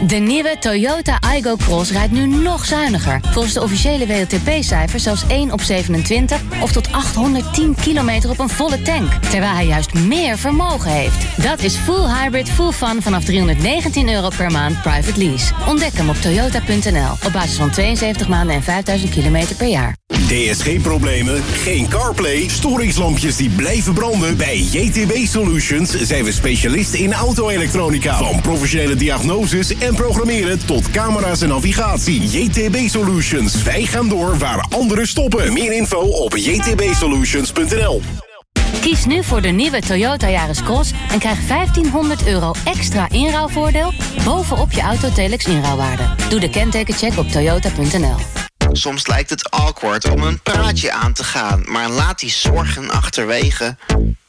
De nieuwe Toyota Aygo Cross rijdt nu nog zuiniger. Volgens de officiële WLTP-cijfers zelfs 1 op 27... of tot 810 kilometer op een volle tank. Terwijl hij juist meer vermogen heeft. Dat is full hybrid, full fun vanaf €319 per maand private lease. Ontdek hem op toyota.nl. Op basis van 72 maanden en 5000 kilometer per jaar. DSG-problemen, geen CarPlay, storingslampjes die blijven branden. Bij JTB Solutions zijn we specialist in auto-elektronica. Van professionele diagnoses en programmeren tot camera's en navigatie. JTB Solutions, wij gaan door waar anderen stoppen. Meer info op jtbsolutions.nl. Kies nu voor de nieuwe Toyota Yaris Cross en krijg €1500 extra inruilvoordeel bovenop je Autotelex inruilwaarde. Doe de kentekencheck op toyota.nl. Soms lijkt het awkward om een praatje aan te gaan, maar laat die zorgen achterwege.